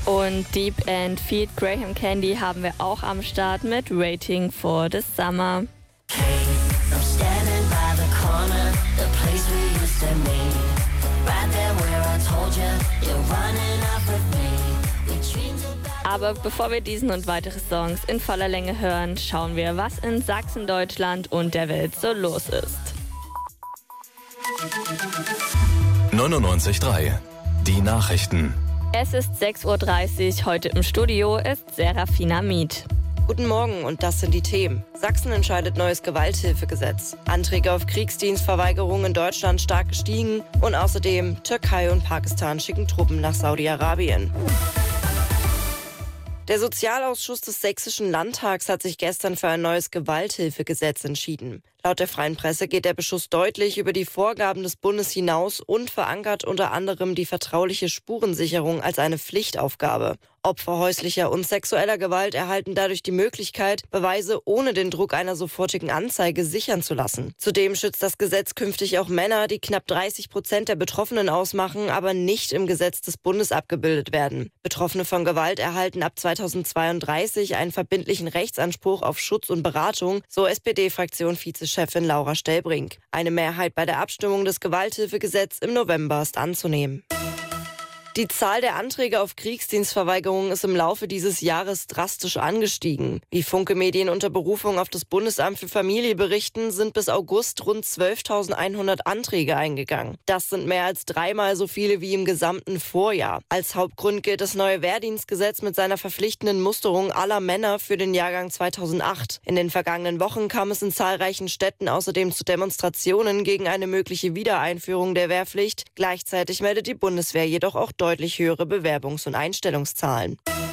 Und Deep and Feed Graham Candy haben wir auch am Start mit Waiting for the Summer. Hey, I'm standing by the corner, the place we used to meet. Right there where I told you, you're running off with me. We dreamed about. Aber bevor wir diesen und weitere Songs in voller Länge hören, schauen wir, was in Sachsen, Deutschland und der Welt so los ist. 99.3 Die Nachrichten. Es ist 6.30 Uhr, heute im Studio ist Serafina Miet. Guten Morgen und das sind die Themen. Sachsen entscheidet neues Gewalthilfegesetz. Anträge auf Kriegsdienstverweigerung in Deutschland stark gestiegen. Und außerdem Türkei und Pakistan schicken Truppen nach Saudi-Arabien. Der Sozialausschuss des Sächsischen Landtags hat sich gestern für ein neues Gewalthilfegesetz entschieden. Laut der Freien Presse geht der Beschluss deutlich über die Vorgaben des Bundes hinaus und verankert unter anderem die vertrauliche Spurensicherung als eine Pflichtaufgabe. Opfer häuslicher und sexueller Gewalt erhalten dadurch die Möglichkeit, Beweise ohne den Druck einer sofortigen Anzeige sichern zu lassen. Zudem schützt das Gesetz künftig auch Männer, die knapp 30% der Betroffenen ausmachen, aber nicht im Gesetz des Bundes abgebildet werden. Betroffene von Gewalt erhalten ab 2032 einen verbindlichen Rechtsanspruch auf Schutz und Beratung, so SPD-Fraktion-Vizechefin Laura Stellbrink. Eine Mehrheit bei der Abstimmung des Gewalthilfegesetzes im November ist anzunehmen. Die Zahl der Anträge auf Kriegsdienstverweigerung ist im Laufe dieses Jahres drastisch angestiegen. Wie Funke Medien unter Berufung auf das Bundesamt für Familie berichten, sind bis August rund 12.100 Anträge eingegangen. Das sind mehr als 3-mal so viele wie im gesamten Vorjahr. Als Hauptgrund gilt das neue Wehrdienstgesetz mit seiner verpflichtenden Musterung aller Männer für den Jahrgang 2008. In den vergangenen Wochen kam es in zahlreichen Städten außerdem zu Demonstrationen gegen eine mögliche Wiedereinführung der Wehrpflicht. Gleichzeitig meldet die Bundeswehr jedoch auch deutlich höhere Bewerbungs- und Einstellungszahlen.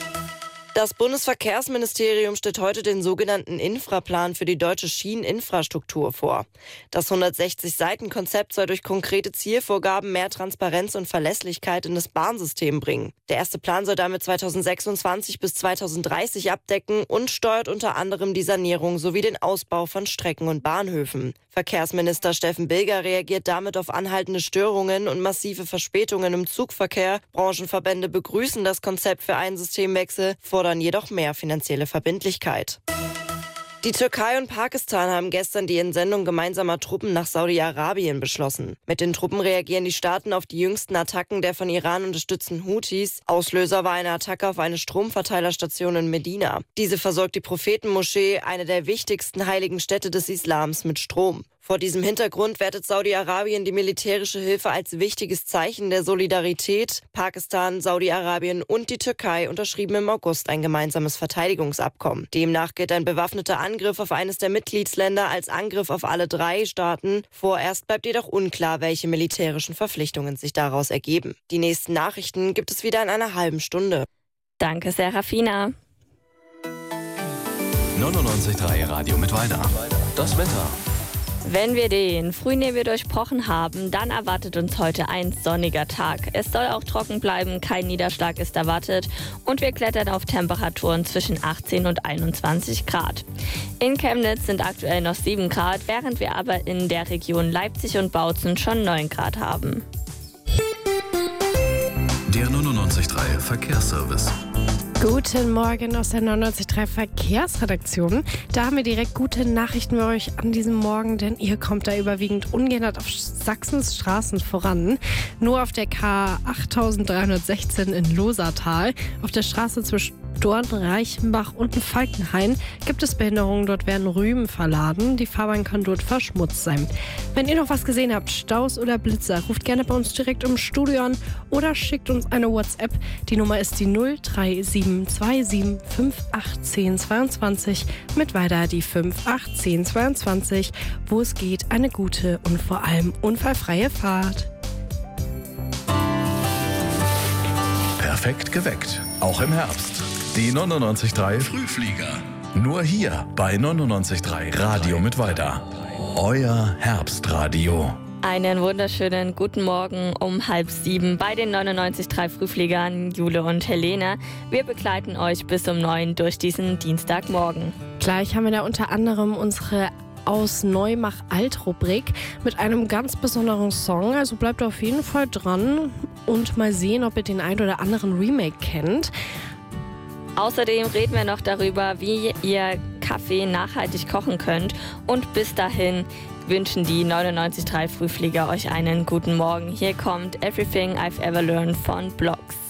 Das Bundesverkehrsministerium stellt heute den sogenannten Infraplan für die deutsche Schieneninfrastruktur vor. Das 160-Seiten-Konzept soll durch konkrete Zielvorgaben mehr Transparenz und Verlässlichkeit in das Bahnsystem bringen. Der erste Plan soll damit 2026 bis 2030 abdecken und steuert unter anderem die Sanierung sowie den Ausbau von Strecken und Bahnhöfen. Verkehrsminister Steffen Bilger reagiert damit auf anhaltende Störungen und massive Verspätungen im Zugverkehr. Branchenverbände begrüßen das Konzept für einen Systemwechsel, fordern jedoch mehr finanzielle Verbindlichkeit. Die Türkei und Pakistan haben gestern die Entsendung gemeinsamer Truppen nach Saudi-Arabien beschlossen. Mit den Truppen reagieren die Staaten auf die jüngsten Attacken der von Iran unterstützten Houthis. Auslöser war eine Attacke auf eine Stromverteilerstation in Medina. Diese versorgt die Prophetenmoschee, eine der wichtigsten heiligen Städte des Islams, mit Strom. Vor diesem Hintergrund wertet Saudi-Arabien die militärische Hilfe als wichtiges Zeichen der Solidarität. Pakistan, Saudi-Arabien und die Türkei unterschrieben im August ein gemeinsames Verteidigungsabkommen. Demnach gilt ein bewaffneter Angriff auf eines der Mitgliedsländer als Angriff auf alle 3 Staaten. Vorerst bleibt jedoch unklar, welche militärischen Verpflichtungen sich daraus ergeben. Die nächsten Nachrichten gibt es wieder in einer halben Stunde. Danke, Serafina. 99.3 Radio mit Weida. Das Wetter. Wenn wir den Frühnebel durchbrochen haben, dann erwartet uns heute ein sonniger Tag. Es soll auch trocken bleiben, kein Niederschlag ist erwartet und wir klettern auf Temperaturen zwischen 18 und 21 Grad. In Chemnitz sind aktuell noch 7 Grad, während wir aber in der Region Leipzig und Bautzen schon 9 Grad haben. Der 99.3 Verkehrsservice. Guten Morgen aus der 99.3 Verkehrsredaktion. Da haben wir direkt gute Nachrichten für euch an diesem Morgen, denn ihr kommt da überwiegend ungehindert auf Sachsens Straßen voran. Nur auf der K8316 in Losatal, auf der Straße zwischen Dorn, Reichenbach und Falkenhain gibt es Behinderungen. Dort werden Rüben verladen. Die Fahrbahn kann dort verschmutzt sein. Wenn ihr noch was gesehen habt, Staus oder Blitzer, ruft gerne bei uns direkt im Studio an oder schickt uns eine WhatsApp. Die Nummer ist die 03727 581022 mit weiter die 581022, wo es geht, eine gute und vor allem unfallfreie Fahrt. Perfekt geweckt, auch im Herbst. Die 99.3 Frühflieger. Nur hier bei 99.3 Radio mit Weida. Euer Herbstradio. Einen wunderschönen guten Morgen um 6:30 bei den 99.3 Frühfliegern Jule und Helene. Wir begleiten euch bis um 9 durch diesen Dienstagmorgen. Gleich haben wir da unter anderem unsere aus Neumach-Alt-Rubrik mit einem ganz besonderen Song. Also bleibt auf jeden Fall dran und mal sehen, ob ihr den ein oder anderen Remake kennt. Außerdem reden wir noch darüber, wie ihr Kaffee nachhaltig kochen könnt. Und bis dahin wünschen die 99.3 Frühflieger euch einen guten Morgen. Hier kommt Everything I've Ever Learned von Blocks.